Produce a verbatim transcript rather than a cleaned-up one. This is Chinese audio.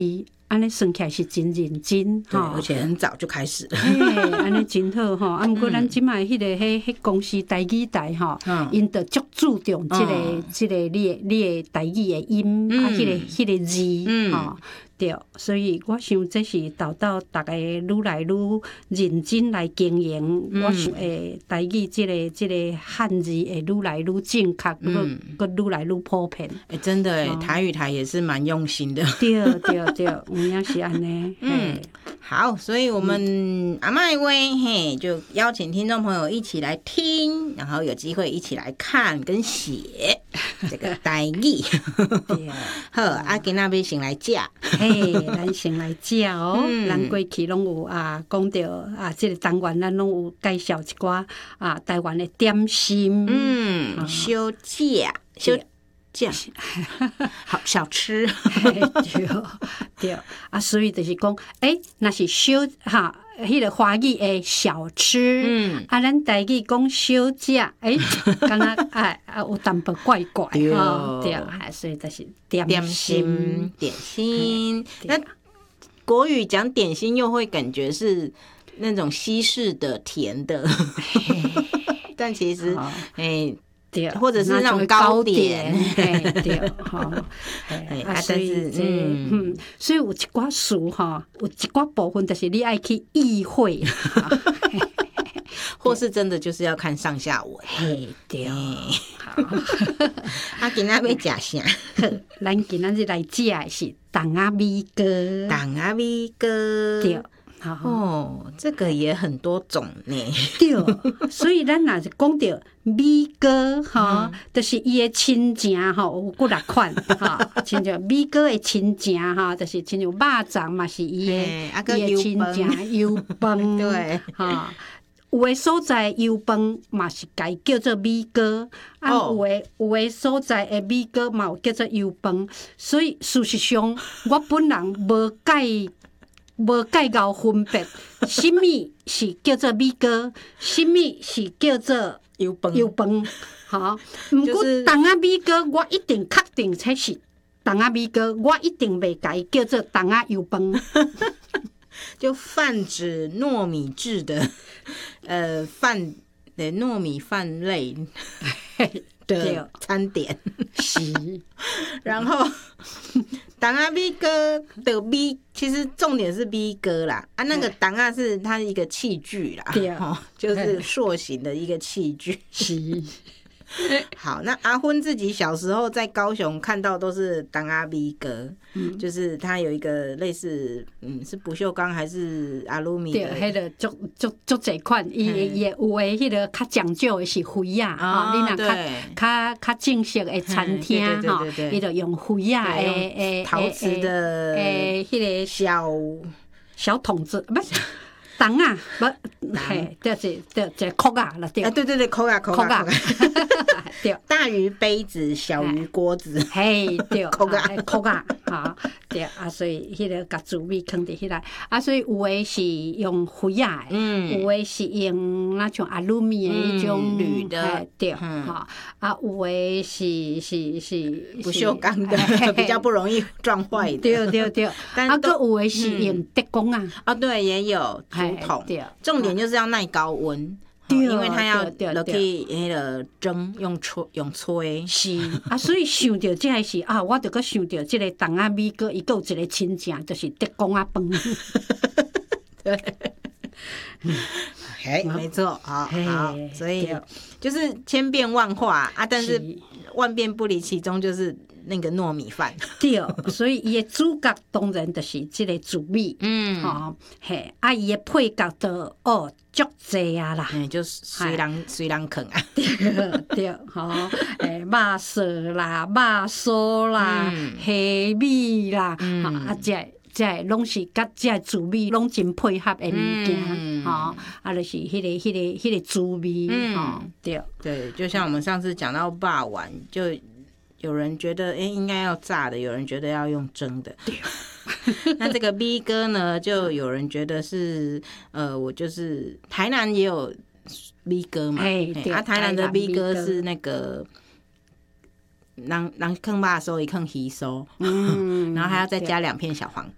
安尼算起来是真认真， 对，而且很早就开始了。 嘿，安尼真好吼。啊，毋过咱即摆迄个迄迄公司台语台吼，因着足注重即个即个你的你的台语的音啊，迄个迄个字吼。对，所以我想这是导到大家愈来愈认真来经营，嗯、我想诶，台语这个这个汉字会愈来愈正确，嗯，个愈来愈普遍。 哎、欸，真的哎、欸，台语台也是蛮用心的。 对对对，有影是安尼。 嗯，好，所以我们阿嬷威嘿，就邀请听众朋友一起来听，然后有机会一起来看跟写这个台语。对，好，啊，今仔要先来食。 嘿，咱先来食哦。嗯、咱过去拢有啊，讲到啊，这个单元咱拢有介绍一寡啊，台湾的点心。 嗯，小食，小食，好小吃。 对对，啊，所以就是讲，诶、欸，那是小哈。迄个华语的小吃，嗯，啊，咱台语讲小食，诶，敢若哎啊有淡薄怪怪，吼，对，所以就是点心， 点心。那国语讲点心又会感觉是那种西式的甜的，但其实，哎。 对， 或者是那种糕点， 对，哈，啊，所以这，嗯，所以有一寡事哈，有一寡部分就是你爱去意会， 或是真的就是要看上下文。 嘿，对，好， 啊，今仔要食啥？ 咱今仔日来食的是筒仔米糕， 筒仔米糕， 对。 哦，这个也很多种呢。 对，所以咱若是讲到米糕吼，就是伊的亲情吼，有几六款吼，亲像米糕的亲情吼，就是亲像肉粽嘛是伊的伊的亲情油饭， 对， 吼。有的所在油饭嘛是该叫做米糕，啊有的有的所在的米糕嘛有叫做油饭，所以事实上我本人无介。无介够分别，什么是叫做米糕，什么是叫做油饭， 油饭，吼。毋过筒仔米糕，我一定确定才是筒仔米糕，我一定袂甲伊叫做筒仔油饭。 就泛指糯米制的，呃，饭的糯米饭类的餐点是， 然后。筒仔米糕的米，其实重点是米糕啦，啊，那个筒仔是它一个器具啦， 对哦，就是塑形的一个器具。 是。 好，那阿芬自己小时候在高雄看到都是筒仔米糕，嗯，就是它有一个类似，嗯，是不锈钢还是阿鲁米的？ 对，迄个足足足侪款，伊伊有诶，迄个较讲究的是灰啊，吼，你若较较较正式的餐厅吼，伊就用灰啊诶诶陶瓷的诶，迄个小小筒子，不是。筒啊，不，嘿，就是就就壳啊，了对。 啊，对对对，壳啊，壳啊， 对。 大于杯子，小于锅子。 嘿，对， 壳啊， 壳啊，哈，对啊，所以迄个甲煮米放伫迄内，啊，所以有诶是用灰啊，嗯，有诶是用那种阿鲁米的迄种铝的， 对，哈，啊，有诶是是是不锈钢的，比较不容易撞坏的。 对对对，啊，个有诶是用德工啊， 啊，对，也有。桶，重点就是要耐高温，因为它要落去迄个蒸，用吹用吹。 是啊，所以想到这个是啊，我就搁想到这个筒仔米糕，伊搁有一个亲情，就是德公仔饭。 对，哎，没错，好好，所以就是千变万化啊，但是万变不离其宗，就是那个糯米饭。 对，所以伊的主角当然就是这个煮米，嗯，吼，嘿，啊，伊的配角就哦足济啊啦， 嗯，就随人随人啃啊， 对对，吼，诶，肉色啦，肉酥啦，虾米啦，啊，这。这拢是甲这煮米拢真配合的物件，吼，啊，就是迄个、迄个、迄个煮米，吼，对对，就像我们上次讲到肉丸，就有人觉得哎、欸、应该要炸的，有人觉得要用蒸的。 对， 那这个米糕呢，就有人觉得是呃，我就是台南也有米糕嘛， 对， 啊，台南的米糕是那个。人人啃肉酥，伊啃鱼酥，嗯，然后还要再加两片小黄